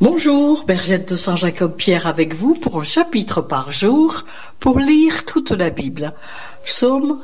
Bonjour, Bergette de Saint-Jacob-Pierre avec vous pour un chapitre par jour pour lire toute la Bible. Psaume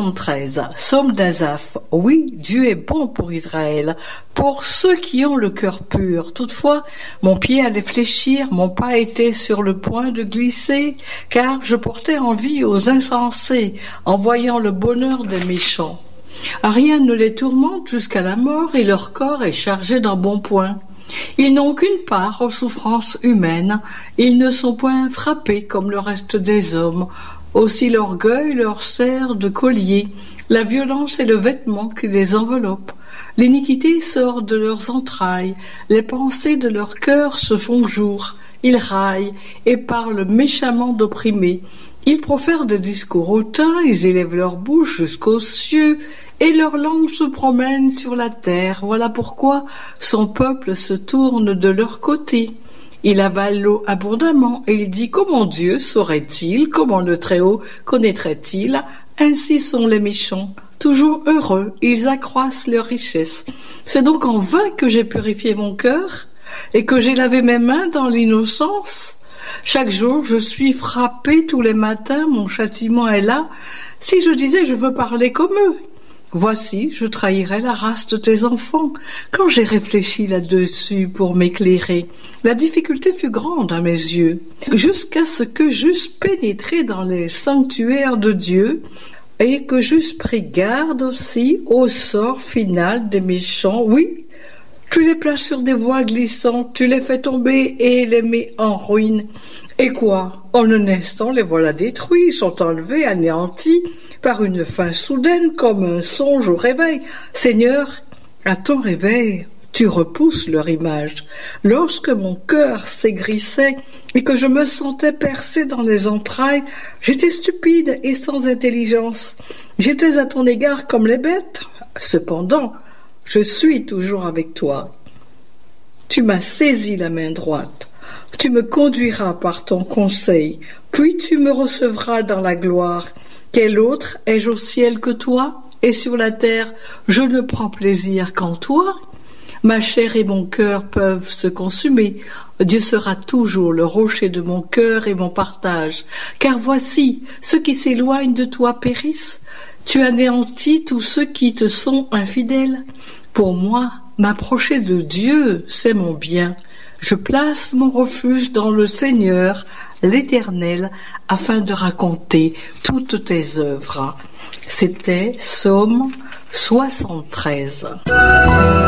73, Psaume d'Asaph. Oui, Dieu est bon pour Israël, pour ceux qui ont le cœur pur. Toutefois, mon pied allait fléchir, mon pas était sur le point de glisser, car je portais envie aux insensés en voyant le bonheur des méchants. Rien ne les tourmente jusqu'à la mort et leur corps est chargé d'embonpoint. Ils n'ont qu'une part aux souffrances humaines, ils ne sont point frappés comme le reste des hommes. Aussi l'orgueil leur sert de collier, la violence est le vêtement qui les enveloppe. L'iniquité sort de leurs entrailles, les pensées de leur cœur se font jour. Ils raillent et parlent méchamment d'opprimés. Ils profèrent des discours hautains, ils élèvent leur bouche jusqu'aux cieux, et leur langue se promène sur la terre. Voilà pourquoi son peuple se tourne de leur côté. Il avale l'eau abondamment, et il dit: comment Dieu saurait-il, comment le Très-Haut connaîtrait-il? Ainsi sont les méchants, toujours heureux, ils accroissent leur richesse. C'est donc en vain que j'ai purifié mon cœur, et que j'ai lavé mes mains dans l'innocence. Chaque jour, je suis frappé tous les matins, mon châtiment est là. Si je disais: je veux parler comme eux, voici, je trahirais la race de tes enfants. Quand j'ai réfléchi là-dessus pour m'éclairer, la difficulté fut grande à mes yeux, jusqu'à ce que j'eusse pénétré dans les sanctuaires de Dieu et que j'eusse pris garde aussi au sort final des méchants. Oui, tu les places sur des voies glissantes, tu les fais tomber et les mets en ruine. Et quoi? En un instant, les voilà détruits, sont enlevés, anéantis, par une fin soudaine, comme un songe au réveil. Seigneur, à ton réveil, tu repousses leur image. Lorsque mon cœur s'aigrissait et que je me sentais percé dans les entrailles, j'étais stupide et sans intelligence. J'étais à ton égard comme les bêtes. Cependant, je suis toujours avec toi. Tu m'as saisi la main droite. Tu me conduiras par ton conseil, puis tu me recevras dans la gloire. Quel autre ai-je au ciel que toi? Et sur la terre, je ne prends plaisir qu'en toi. Ma chair et mon cœur peuvent se consumer. Dieu sera toujours le rocher de mon cœur et mon partage. Car voici, ceux qui s'éloignent de toi périssent. Tu anéantis tous ceux qui te sont infidèles. Pour moi, m'approcher de Dieu, c'est mon bien. Je place mon refuge dans le Seigneur, l'Éternel, afin de raconter toutes tes œuvres. C'était Psaume 73.